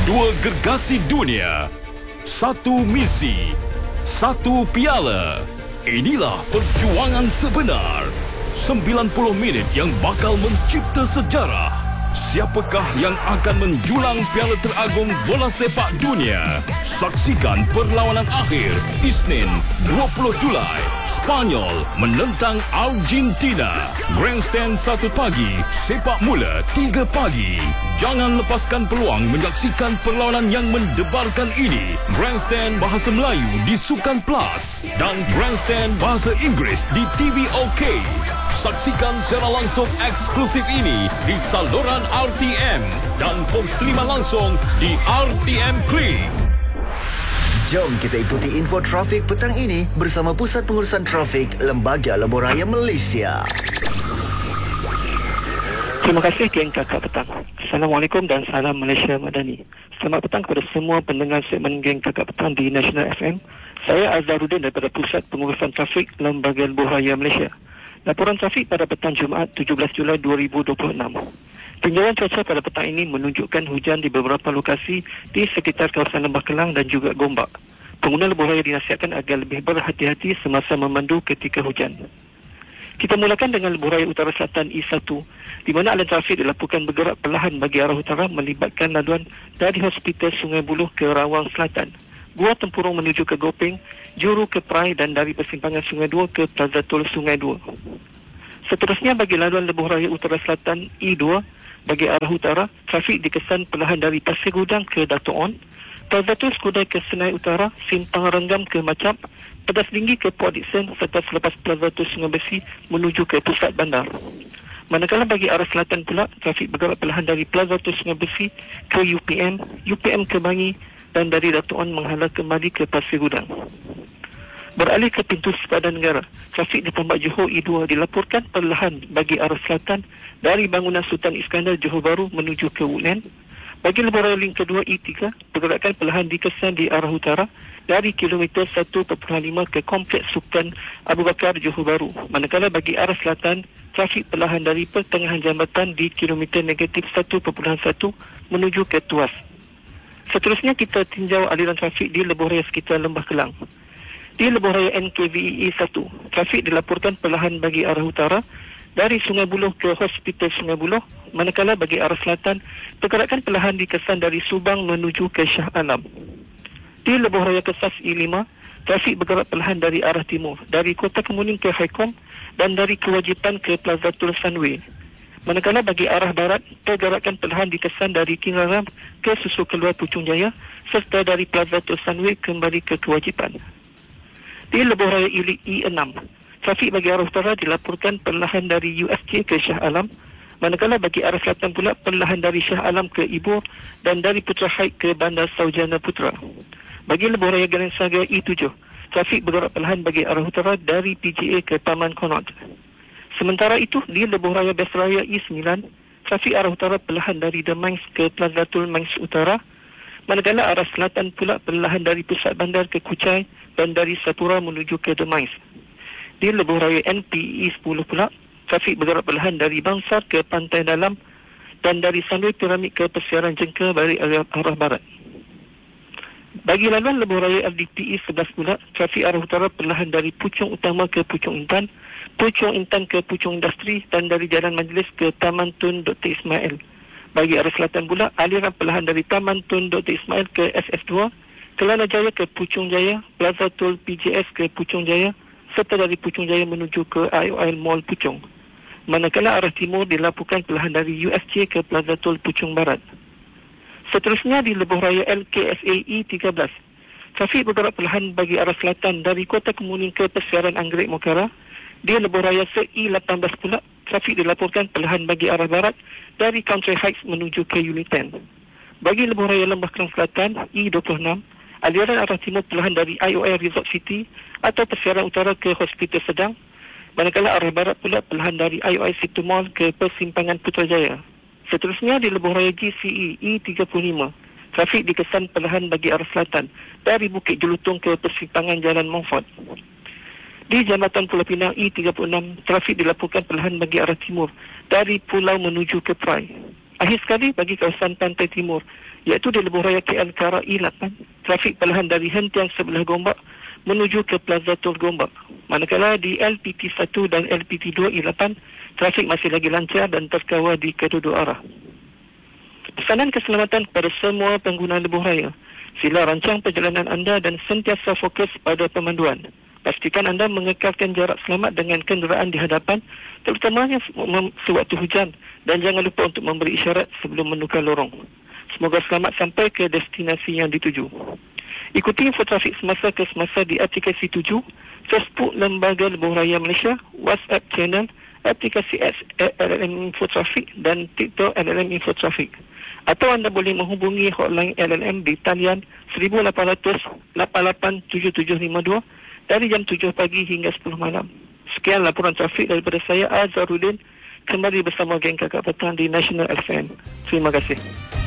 Dua gergasi dunia, satu misi, satu piala. Inilah perjuangan sebenar. 90 minit yang bakal mencipta sejarah. Siapakah yang akan menjulang piala teragung bola sepak dunia? Saksikan perlawanan akhir Isnin 20 Julai. Spanyol menentang Argentina. Grandstand 1 pagi, sepak mula 3 pagi. Jangan lepaskan peluang menyaksikan perlawanan yang mendebarkan ini. Grandstand Bahasa Melayu di Sukan Plus dan Grandstand Bahasa Inggeris di TV OK. Saksikan secara langsung eksklusif ini di saluran RTM dan post terima langsung di RTM Klik. Jom kita ikuti info trafik petang ini bersama Pusat Pengurusan Trafik Lembaga Lebuh Raya Malaysia. Terima kasih geng Kakak Petang. Assalamualaikum dan salam Malaysia Madani. Selamat petang kepada semua pendengar segmen geng Kakak Petang di National FM. Saya Azharuddin daripada Pusat Pengurusan Trafik Lembaga Lebuh Raya Malaysia. Laporan trafik pada petang Jumaat 17 Julai 2026. Tinjauan cuaca pada petang ini menunjukkan hujan di beberapa lokasi di sekitar kawasan Lembah Kelang dan juga Gombak. Pengguna lebuh raya dinasihatkan agar lebih berhati-hati semasa memandu ketika hujan. Kita mulakan dengan lebuh raya Utara Selatan E1, di mana aliran trafik dilaporkan bergerak perlahan bagi arah utara melibatkan laluan dari Hospital Sungai Buloh ke Rawang Selatan, Gua Tempurung menuju ke Gopeng, Juru ke Perai dan dari persimpangan Sungai Dua ke Plaza Tol Sungai Dua. Seterusnya bagi laluan lebuh raya Utara Selatan E2, bagi arah utara, trafik dikesan perlahan dari Pasir Gudang ke Dato' On, Plaza Tol Skudai ke Senai Utara, Simpang Renggam ke Macap, Pedas Tinggi ke Port Dickson serta selepas Plaza Tol Sungai Besi menuju ke pusat bandar. Manakala bagi arah selatan pula, trafik bergerak perlahan dari Plaza Tol Sungai Besi ke UPM, UPM ke Bangi dan dari Dato' On menghala kembali ke Pasir Gudang. Beralih ke pintu sepadan negara, trafik di Tambak Johor E2 dilaporkan perlahan bagi arah selatan dari bangunan Sultan Iskandar Johor Bahru menuju ke Woodland. Bagi lebuh raya link kedua E3, pergerakan perlahan dikesan di arah utara dari kilometer 1.5 ke Kompleks Sultan Abu Bakar Johor Bahru. Manakala bagi arah selatan, trafik perlahan dari pertengahan jambatan di kilometer negatif 1.1 menuju ke Tuas. Seterusnya kita tinjau aliran trafik di lebuh raya sekitar Lembah Kelang. Di lebuh raya NKVEE 1, trafik dilaporkan perlahan bagi arah utara dari Sungai Buloh ke Hospital Sungai Buloh, manakala bagi arah selatan, pergerakan perlahan dikesan dari Subang menuju ke Shah Alam. Di lebuh raya Kesas E5, trafik bergerak perlahan dari arah timur, dari Kota Kemuning ke Haikom dan dari Kewajipan ke Plaza Tol Sunway. Manakala bagi arah barat, pergerakan perlahan dikesan dari King Raram ke Susu Keluar Puchong Jaya serta dari Plaza Tol Sunway kembali ke Kewajipan. Di lebuh raya E6, trafik bagi arah utara dilaporkan perlahan dari USJ ke Shah Alam, manakala bagi arah selatan pula perlahan dari Shah Alam ke Ipoh dan dari Putra Haid ke Bandar Saujana Putra. Bagi lebuh raya Grand Saga E7, trafik bergerak perlahan bagi arah utara dari PGA ke Taman Connaught. Sementara itu, di lebuh raya Besraya E9, trafik arah utara perlahan dari The Mines ke Plaza Tol Mines Utara, manakala arah selatan pula perlahan dari pusat bandar ke Kuchai dan dari Sapura menuju ke The Mines. Di lebuh raya NPE 10 pula, trafik bergerak perlahan dari Bangsar ke Pantai Dalam dan dari Sunway Piramid ke Persiaran Jengka dari arah barat. Bagi laluan lebuh raya LDPE 11 pula, trafik arah utara perlahan dari Puchong Utama ke Puchong Intan, Puchong Intan ke Puchong Industri dan dari Jalan Majlis ke Taman Tun Dr. Ismail. Bagi arah selatan pula, aliran perlahan dari Taman Tun Dr. Ismail ke SS2, Kelana Jaya ke Puchong Jaya, Plaza Tol PJS ke Puchong Jaya, serta dari Puchong Jaya menuju ke IOL Mall Puchong. Manakala arah timur dilaporkan perlahan dari USJ ke Plaza Tol Puchong Barat. Seterusnya di lebuh raya LKSAE 13, trafik bergerak perlahan bagi arah selatan dari Kota Kemuning ke Persiaran Anggrek Mokara. Di lebuh raya SE18 pula, trafik dilaporkan perlahan bagi arah barat dari Country Heights menuju ke Unit 10. Bagi lebuh raya Lembah Kelang Selatan E26, aliran arah timur perlahan dari IOL Resort City atau Persiaran Utara ke Hospital Sedang, manakala arah barat pula perlahan dari IOI Situ Mall ke Persimpangan Putrajaya. Seterusnya di lebuh raya GCE E35, trafik dikesan perlahan bagi arah selatan dari Bukit Jelutong ke Persimpangan Jalan Montfort. Di Jambatan Pulau Pinang E36, trafik dilaporkan perlahan bagi arah timur dari Pulau menuju ke Perai. Akhir sekali bagi kawasan Pantai Timur, iaitu di Lebuh Raya KL ke arah E8, trafik perlahan dari hentian sebelah Gombak menuju ke Plaza Tol Gombak. Manakala di LPT 1 dan LPT 2 E8, trafik masih lagi lancar dan terkawal di kedua-dua arah. Pesanan keselamatan kepada semua pengguna Lebuh Raya. Sila rancang perjalanan anda dan sentiasa fokus pada pemanduan. Pastikan anda mengekalkan jarak selamat dengan kenderaan di hadapan, terutamanya sewaktu hujan, dan jangan lupa untuk memberi isyarat sebelum menukar lorong. Semoga selamat sampai ke destinasi yang dituju. Ikuti info trafik semasa ke semasa di aplikasi 7, Facebook Lembaga Lebuh Raya Malaysia, WhatsApp channel, aplikasi LLM Info Trafik dan TikTok LLM Info Trafik. Atau anda boleh menghubungi hotline LLM di talian 1800 88 7752 dari jam 7 pagi hingga 10 malam. Sekian laporan trafik daripada saya, Azharuddin, kembali bersama geng Kakak Petang di National FM. Terima kasih.